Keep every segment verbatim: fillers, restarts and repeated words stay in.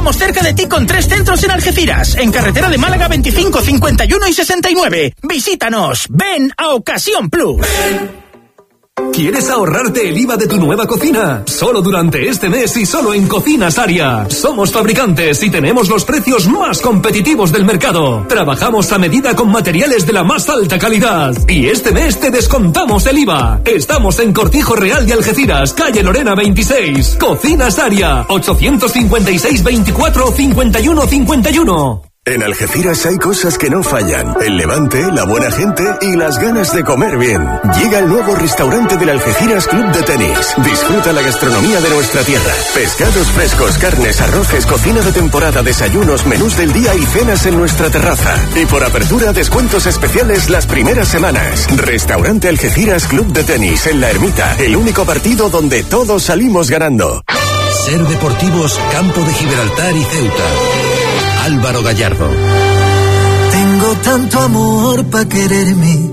Estamos cerca de ti con tres centros en Algeciras, en carretera de Málaga veinticinco, cincuenta y uno y sesenta y nueve. Visítanos. Ven a Ocasión Plus. Ven. ¿Quieres ahorrarte el I V A de tu nueva cocina? Solo durante este mes y solo en Cocinas Aria. Somos fabricantes y tenemos los precios más competitivos del mercado. Trabajamos a medida con materiales de la más alta calidad. Y este mes te descontamos el I V A. Estamos en Cortijo Real de Algeciras, calle Lorena veintiséis. Cocinas Aria, ochocientos cincuenta y seis, veinticuatro, cincuenta y uno, cincuenta y uno. En Algeciras hay cosas que no fallan. El levante, la buena gente y las ganas de comer bien. Llega el nuevo restaurante del Algeciras Club de Tenis. Disfruta la gastronomía de nuestra tierra. Pescados frescos, carnes, arroces, cocina de temporada, desayunos, menús del día y cenas en nuestra terraza. Y por apertura, descuentos especiales las primeras semanas. Restaurante Algeciras Club de Tenis en La Ermita. El único partido donde todos salimos ganando. Ser Deportivos Campo de Gibraltar y Ceuta. Álvaro Gallardo. Tengo tanto amor pa' quererme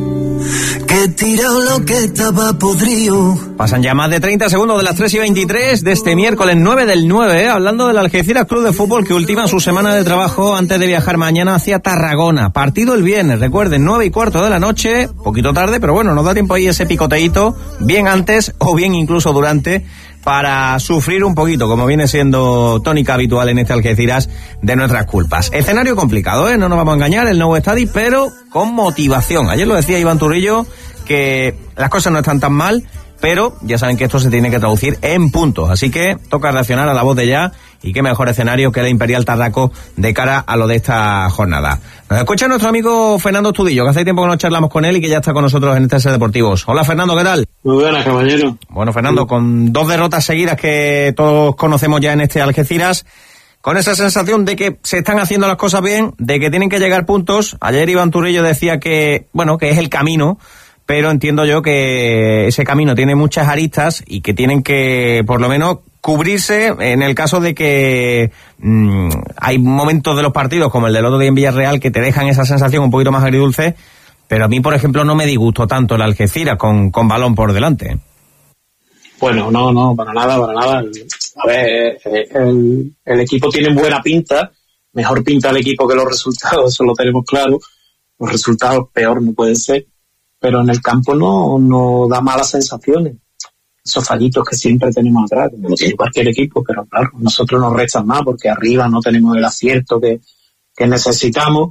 que he tirado lo que estaba podrido. Pasan ya más de treinta segundos de las tres y veintitrés de este miércoles nueve del nueve, ¿eh? Hablando del Algeciras Club de Fútbol que ultima su semana de trabajo antes de viajar mañana hacia Tarragona. Partido el viernes, recuerden, nueve y cuarto de la noche, poquito tarde, pero bueno, nos da tiempo ahí ese picoteíto, bien antes o bien incluso durante, para sufrir un poquito, como viene siendo tónica habitual en este Algeciras, de nuestras culpas. Escenario complicado, ¿eh? No nos vamos a engañar, el nuevo estadio, pero con motivación. Ayer lo decía Iván Turrillo, que las cosas no están tan mal, pero ya saben que esto se tiene que traducir en puntos, así que toca reaccionar a la voz de ya, y qué mejor escenario que la Imperial Tarraco de cara a lo de esta jornada. Nos escucha nuestro amigo Fernando Estudillo, que hace tiempo que no charlamos con él y que ya está con nosotros en este Ser Deportivos. Hola Fernando, ¿qué tal? Muy buenas, caballero. Bueno, Fernando, con dos derrotas seguidas que todos conocemos ya en este Algeciras, con esa sensación de que se están haciendo las cosas bien, de que tienen que llegar puntos. Ayer Iván Turrillo decía que, bueno, que es el camino, pero entiendo yo que ese camino tiene muchas aristas y que tienen que, por lo menos, cubrirse en el caso de que mmm, hay momentos de los partidos, como el del otro día en Villarreal, que te dejan esa sensación un poquito más agridulce, pero a mí, por ejemplo, no me disgustó tanto el Algeciras con, con balón por delante. Bueno, no, no, para nada, para nada. A ver, el, el equipo tiene buena pinta, mejor pinta el equipo que los resultados, eso lo tenemos claro. Los resultados peor no pueden ser, pero en el campo no, no da malas sensaciones. Esos fallitos que siempre tenemos atrás, como lo tiene cualquier equipo, pero claro, nosotros nos restan más porque arriba no tenemos el acierto que, que necesitamos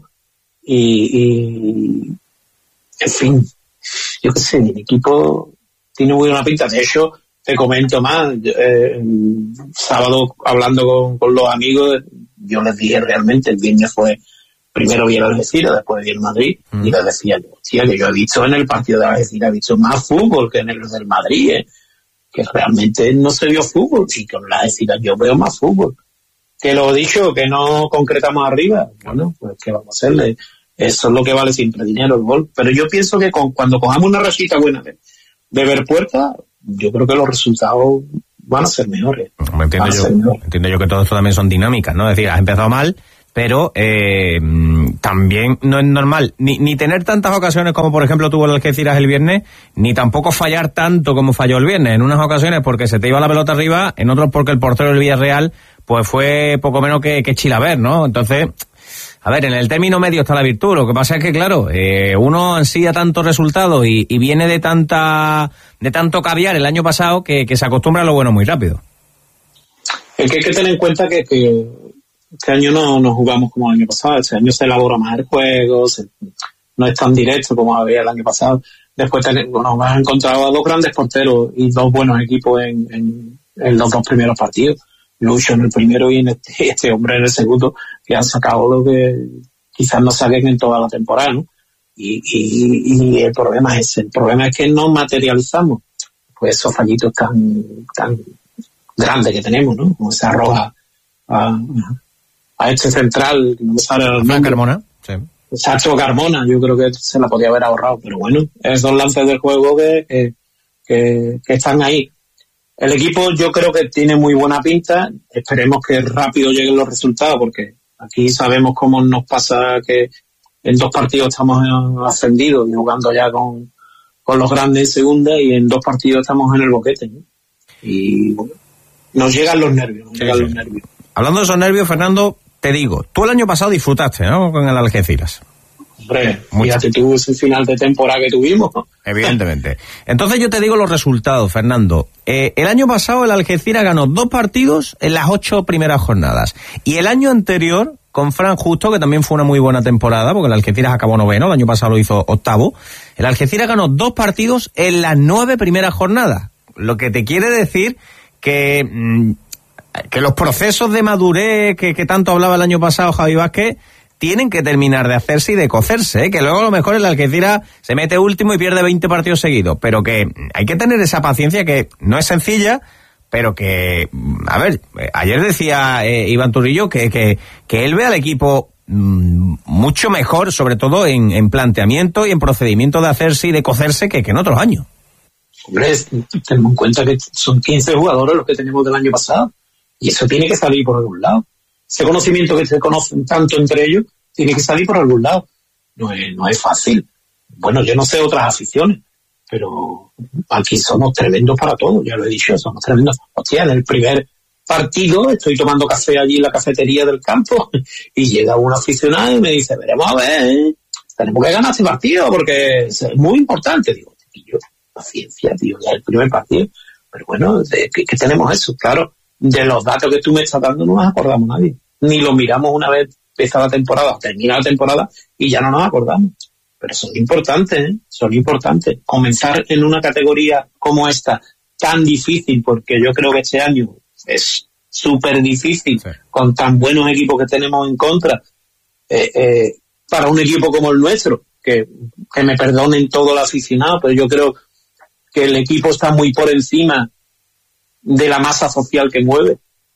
y, y, en fin, yo qué sé, el equipo tiene muy buena pinta. De hecho, te comento más, eh, el sábado hablando con, con los amigos, yo les dije realmente, el viernes fue, primero vi el Algeciras, después vi el Madrid, mm. y les decía yo, hostia, que yo he visto en el partido de Algeciras, he visto más fútbol que en el del Madrid, eh. que realmente no se vio fútbol, y con la Algeciras yo veo más fútbol. Que lo dicho, que no concretamos arriba, bueno, pues ¿qué vamos a hacerle? Eso es lo que vale siempre, dinero, el gol. Pero yo pienso que con, cuando cojamos una rachita buena de, de ver puertas, yo creo que los resultados van a ser mejores. Me entiendo, yo, mejores. entiendo yo que todo esto también son dinámicas, ¿no? Es decir, has empezado mal, pero eh, también no es normal ni, ni tener tantas ocasiones como por ejemplo tuvo el Algeciras el viernes, ni tampoco fallar tanto como falló el viernes. En unas ocasiones porque se te iba la pelota arriba, en otros porque el portero del Villarreal pues fue poco menos que, que Chilaver, ¿no? Entonces, a ver, en el término medio está la virtud. Lo que pasa es que, claro, eh, uno ansía tantos resultados y, y viene de tanta de tanto caviar el año pasado que, que se acostumbra a lo bueno muy rápido. Es que hay que tener en cuenta que, que este año no, no jugamos como el año pasado. Este año se elabora más el juego, se, no es tan directo como había el año pasado. Después ten, bueno, hemos encontrado a dos grandes porteros y dos buenos equipos en, en, en los dos primeros partidos. Lucho en el primero y en este, este hombre en el segundo, que han sacado lo que quizás no saquen en toda la temporada, ¿no? Y, y, y el problema es ese. El problema es que no materializamos pues esos fallitos tan tan grandes que tenemos, ¿no? Como esa roja a, a este central, que no me sale el nombre. Carmona, sí. Sacho Carmona, yo creo que se la podía haber ahorrado, pero bueno, esos lances del juego que, que, que, que están ahí. El equipo yo creo que tiene muy buena pinta, esperemos que rápido lleguen los resultados, porque aquí sabemos cómo nos pasa que en dos partidos estamos ascendidos y jugando ya con, con los grandes en segunda, y en dos partidos estamos en el boquete, ¿no? Y bueno, nos llegan los nervios, nos sí, llegan sí. los nervios. hablando de esos nervios, Fernando, te digo, tú el año pasado disfrutaste, ¿no?, con el Algeciras. Hombre, fíjate tú ese final de temporada que tuvimos. Evidentemente. Entonces yo te digo los resultados, Fernando. Eh, el año pasado el Algeciras ganó dos partidos en las ocho primeras jornadas. Y el año anterior, con Fran Justo, que también fue una muy buena temporada, porque el Algeciras acabó noveno, el año pasado lo hizo octavo, el Algeciras ganó dos partidos en las nueve primeras jornadas. Lo que te quiere decir que, mmm, que los procesos de madurez que, que tanto hablaba el año pasado Javi Vázquez tienen que terminar de hacerse y de cocerse, ¿eh? Que luego a lo mejor el Algeciras se mete último y pierde veinte partidos seguidos, pero que hay que tener esa paciencia que no es sencilla, pero que, a ver, ayer decía eh, Iván Turrillo que, que, que él ve al equipo mmm, mucho mejor, sobre todo en, en planteamiento y en procedimiento de hacerse y de cocerse que, que en otros años. Hombre, tenemos en cuenta que son quince jugadores los que tenemos del año pasado, y eso tiene que salir por algún lado. Ese conocimiento que se conocen tanto entre ellos tiene que salir por algún lado. No es, no es fácil. Bueno, yo no sé otras aficiones, pero aquí somos tremendos para todo, ya lo he dicho, somos tremendos. Hostia, en el primer partido estoy tomando café allí en la cafetería del campo y llega un aficionado y me dice, veremos a ver, ¿eh? Tenemos que ganar este partido porque es muy importante. Digo, tío, paciencia, tío, ya el primer partido. Pero bueno, ¿de qué, qué tenemos eso? Claro, de los datos que tú me estás dando no nos acordamos nadie. Ni lo miramos una vez empieza la temporada, termina la temporada y ya no nos acordamos. Pero son importantes, ¿eh? Son importantes. Comenzar en una categoría como esta, tan difícil, porque yo creo que este año es súper difícil, sí, con tan buenos equipos que tenemos en contra, eh, eh, para un equipo como el nuestro, que, que me perdonen todos los aficionados, pero yo creo que el equipo está muy por encima de la masa social que mueve.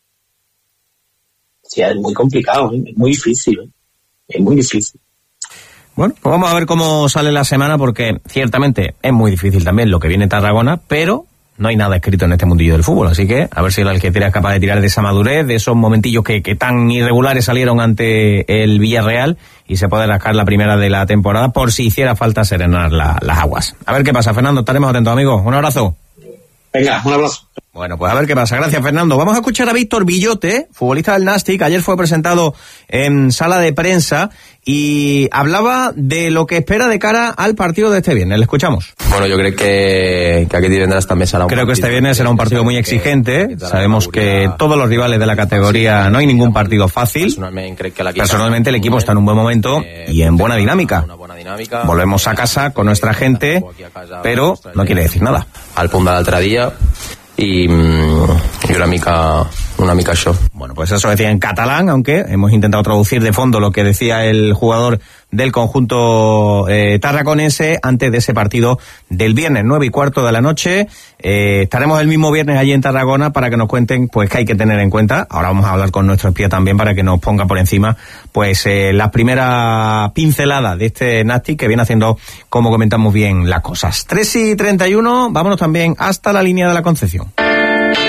O sea, es muy complicado, ¿eh? Es muy difícil, ¿eh? Es muy difícil. Bueno, pues vamos a ver cómo sale la semana, porque ciertamente es muy difícil también lo que viene Tarragona, pero no hay nada escrito en este mundillo del fútbol, así que a ver si el Algeciras es capaz de tirar de esa madurez, de esos momentillos que, que tan irregulares salieron ante el Villarreal y se puede rascar la primera de la temporada por si hiciera falta serenar la, las aguas. A ver qué pasa, Fernando, estaremos atentos, amigos. Un abrazo. Venga, un abrazo. Bueno, pues a ver qué pasa. Gracias, Fernando. Vamos a escuchar a Víctor Villote, futbolista del Nàstic. Ayer fue presentado en sala de prensa y hablaba de lo que espera de cara al partido de este viernes. Le escuchamos. Bueno, yo creo que, que aquí divendres també serà un Creo que este viernes será un partido muy exigente. Sabemos que todos los rivales de la categoría no hay ningún partido fácil. Personalmente el equipo está en un buen momento y en buena dinámica. Volvemos a casa con nuestra gente, pero no quiere decir nada. Al punt de l'altre dia y, y una mica una mica això. Bueno, pues eso decía en catalán, aunque hemos intentado traducir de fondo lo que decía el jugador del conjunto eh, tarraconense antes de ese partido del viernes, nueve y cuarto de la noche. Eh, estaremos el mismo viernes allí en Tarragona para que nos cuenten pues qué hay que tener en cuenta. Ahora vamos a hablar con nuestro espía también para que nos ponga por encima pues eh, las primeras pinceladas de este Nàstic que viene haciendo, como comentamos bien, las cosas. tres y treinta y uno, vámonos también hasta la línea de la Concepción.